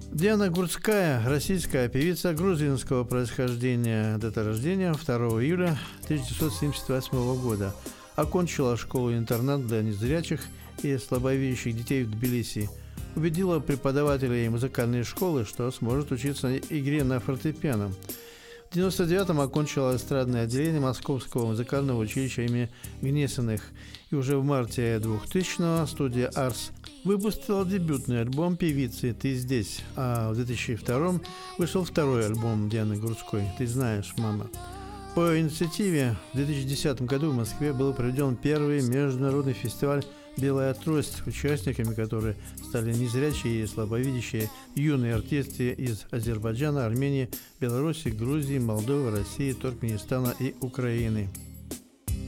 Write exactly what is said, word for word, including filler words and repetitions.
Диана Гурцкая, российская певица грузинского происхождения, дата рождения второго июля тысяча девятьсот семьдесят восьмого года. Окончила школу-интернат для незрячих и слабовидящих детей в Тбилиси. Убедила преподавателей музыкальной школы, что сможет учиться игре на фортепиано. В девяносто девятом окончила эстрадное отделение Московского музыкального училища имени Гнесиных. И уже в марте двухтысячного студия «Арс» выпустила дебютный альбом певицы «Ты здесь», а в две тысячи втором вышел второй альбом Дианы Гурцкой «Ты знаешь, мама». По инициативе в две тысячи десятом году в Москве был проведен первый международный фестиваль «Белая трость», участниками которой стали незрячие и слабовидящие юные артисты из Азербайджана, Армении, Беларуси, Грузии, Молдовы, России, Туркменистана и Украины.